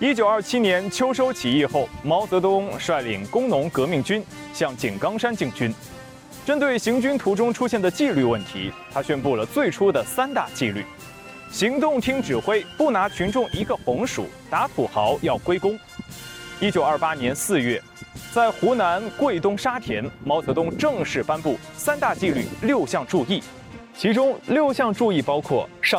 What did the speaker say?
1927年秋收起义后，毛泽东率领工农革命军向井冈山进军。针对行军途中出现的纪律问题，他宣布了最初的3大纪律：行动听指挥，不拿群众一个红薯；打土豪要归公。1928年4月，在湖南桂东沙田，毛泽东正式颁布3大纪律6项注意，其中6项注意包括上。